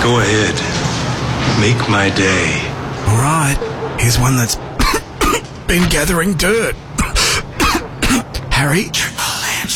Go ahead. Make my day. All right. Here's one that's been gathering dirt. Harry,